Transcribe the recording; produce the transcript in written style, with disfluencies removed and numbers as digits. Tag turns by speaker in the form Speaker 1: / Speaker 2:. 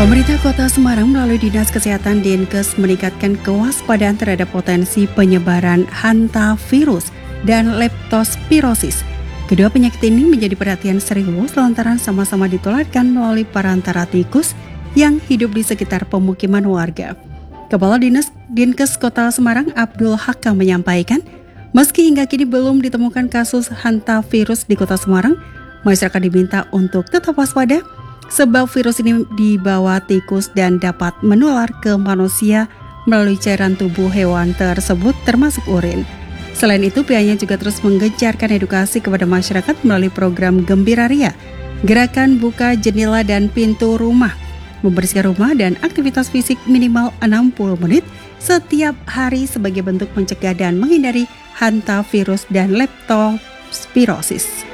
Speaker 1: Pemerintah Kota Semarang melalui Dinas Kesehatan Dinkes meningkatkan kewaspadaan terhadap potensi penyebaran hantavirus dan leptospirosis. Kedua penyakit ini menjadi perhatian serius lantaran sama-sama ditularkan melalui perantara tikus yang hidup di sekitar pemukiman warga. Kepala Dinas Dinkes Kota Semarang Abdul Hakam menyampaikan, meski hingga kini belum ditemukan kasus hantavirus di Kota Semarang, masyarakat diminta untuk tetap waspada sebab virus ini dibawa tikus dan dapat menular ke manusia melalui cairan tubuh hewan tersebut termasuk urin. Selain itu, pihaknya juga terus menggencarkan edukasi kepada masyarakat melalui program Gembira Ria, gerakan buka jendela dan pintu rumah, membersihkan rumah dan aktivitas fisik minimal 60 menit setiap hari sebagai bentuk mencegah dan menghindari hantavirus dan leptospirosis.